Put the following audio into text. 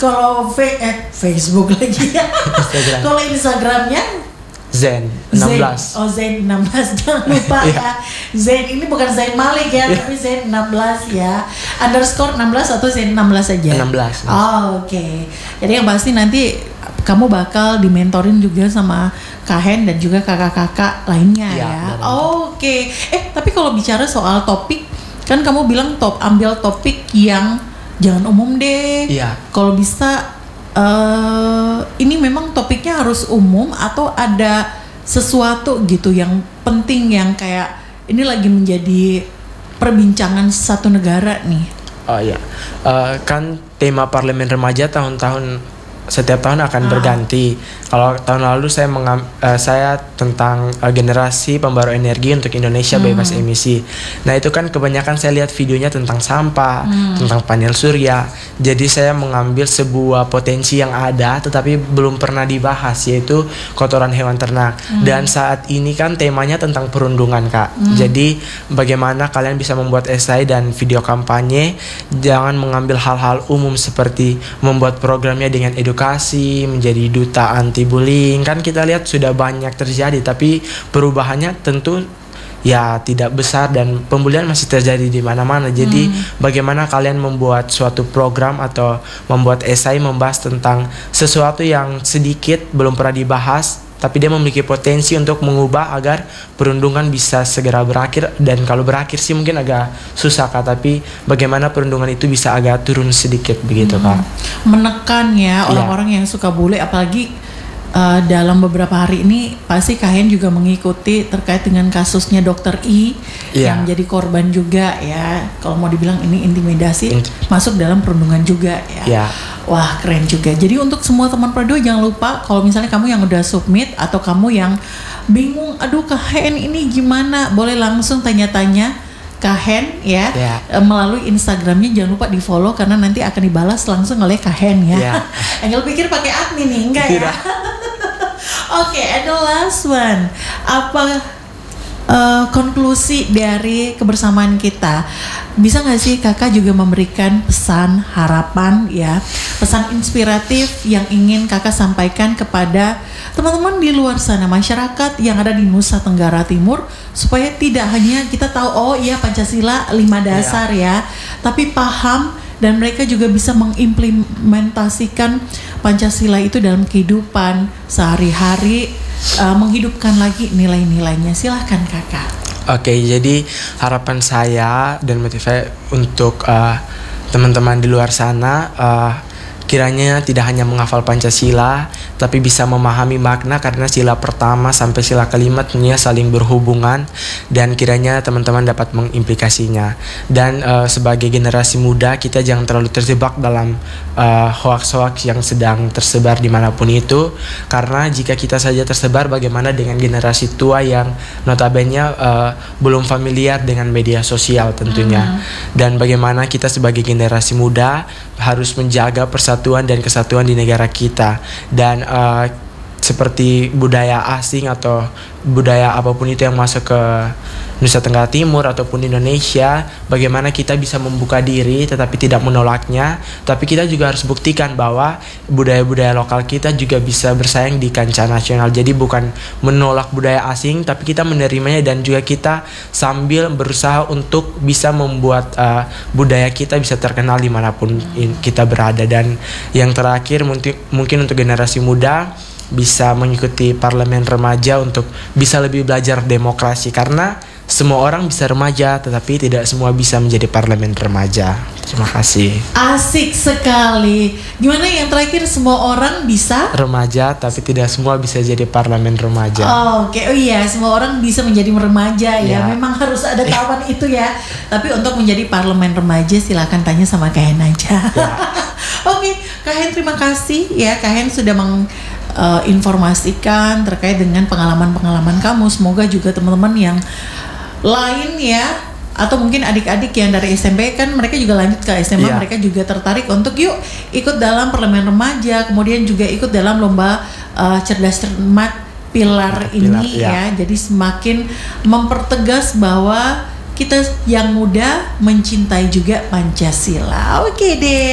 Kalau Facebook lagi ya. Kalau Instagramnya Zen 16. Oh, Zen 16, jangan lupa ya. Zen ini bukan Zain Malik ya, tapi Zen 16 ya. Underscore 16 atau Zen 16 aja? 16. Oh, oke. Jadi yang pasti nanti kamu bakal dimentorin juga sama Kak Hen dan juga kakak-kakak lainnya ya. Oke. Tapi kalau bicara soal topik, kan kamu bilang ambil topik yang jangan umum deh. Iya. Kalau bisa ini memang topiknya harus umum atau ada sesuatu gitu yang penting yang kayak ini lagi menjadi perbincangan satu negara nih. Oh iya, kan tema parlemen remaja setiap tahun akan berganti. Kalau tahun lalu saya tentang generasi pembaru energi untuk Indonesia bebas emisi. Nah itu kan kebanyakan saya lihat videonya tentang sampah, tentang panel surya. Jadi saya mengambil sebuah potensi yang ada tetapi belum pernah dibahas, yaitu kotoran hewan ternak. Dan saat ini kan temanya tentang perundungan, Kak. Jadi bagaimana kalian bisa membuat esai dan video kampanye, jangan mengambil hal-hal umum seperti membuat programnya dengan edukasi, menjadi duta anti bullying. Kan kita lihat sudah banyak terjadi, tapi perubahannya tentu ya tidak besar dan pembulian masih terjadi di mana-mana. Jadi bagaimana kalian membuat suatu program atau membuat esai membahas tentang sesuatu yang sedikit belum pernah dibahas, tapi dia memiliki potensi untuk mengubah agar perundungan bisa segera berakhir. Dan kalau berakhir sih mungkin agak susah, Kak, tapi bagaimana perundungan itu bisa agak turun sedikit begitu, Kak. Menekan ya orang-orang yang suka bully, apalagi dalam beberapa hari ini pasti Kak Hen juga mengikuti terkait dengan kasusnya Dokter I yang jadi korban juga ya. Kalau mau dibilang ini intimidasi masuk dalam perundungan juga ya. Wah, keren juga. Jadi untuk semua teman Prado jangan lupa kalau misalnya kamu yang udah submit atau kamu yang bingung, aduh Kak Hen ini gimana, boleh langsung tanya-tanya Kak Hen ya, melalui Instagramnya. Jangan lupa di follow karena nanti akan dibalas langsung oleh Kak Hen ya. Angel pikir pakai admin nih, enggak ya? Oke, and the last one, apa konklusi dari kebersamaan kita? Bisa nggak sih kakak juga memberikan pesan harapan ya, pesan inspiratif yang ingin kakak sampaikan kepada teman-teman di luar sana, masyarakat yang ada di Nusa Tenggara Timur, supaya tidak hanya kita tahu oh iya Pancasila 5 dasar ya, tapi paham dan mereka juga bisa mengimplementasikan Pancasila itu dalam kehidupan sehari-hari, menghidupkan lagi nilai-nilainya. Silahkan kakak. Oke, jadi harapan saya dan motivasi untuk teman-teman di luar sana, kiranya tidak hanya menghafal Pancasila, tapi bisa memahami makna, karena sila pertama sampai sila kelima tentunya saling berhubungan, dan kiranya teman-teman dapat mengimplikasinya. Dan sebagai generasi muda, kita jangan terlalu terjebak dalam hoax-hoax yang sedang tersebar dimanapun itu, karena jika kita saja tersebar, bagaimana dengan generasi tua yang notabene belum familiar dengan media sosial tentunya. Dan bagaimana kita sebagai generasi muda harus menjaga persatuan dan kesatuan di negara kita. Dan seperti budaya asing atau budaya apapun itu yang masuk ke Nusa Tenggara Timur ataupun Indonesia, bagaimana kita bisa membuka diri tetapi tidak menolaknya, tapi kita juga harus buktikan bahwa budaya-budaya lokal kita juga bisa bersaing di kancah nasional. Jadi bukan menolak budaya asing, tapi kita menerimanya dan juga kita sambil berusaha untuk bisa membuat budaya kita bisa terkenal dimanapun kita berada. Dan yang terakhir mungkin untuk generasi muda, bisa mengikuti parlemen remaja untuk bisa lebih belajar demokrasi, karena semua orang bisa remaja tetapi tidak semua bisa menjadi parlemen remaja. Terima kasih. Asik sekali. Gimana yang terakhir, semua orang bisa remaja tapi tidak semua bisa jadi parlemen remaja. Oke. Oh iya, semua orang bisa menjadi remaja ya. Memang harus ada tahapan itu ya. Tapi untuk menjadi parlemen remaja silakan tanya sama Kak Hen aja. Oke, Kak Hen terima kasih ya. Kak Hen sudah informasikan terkait dengan pengalaman-pengalaman kamu. Semoga juga teman-teman yang lain ya, atau mungkin adik-adik yang dari SMP kan mereka juga lanjut ke SMA, mereka juga tertarik untuk yuk ikut dalam parlemen remaja, kemudian juga ikut dalam lomba cerdas cermat pilar ini ya. Jadi semakin mempertegas bahwa kita yang muda mencintai juga Pancasila. Oke deh.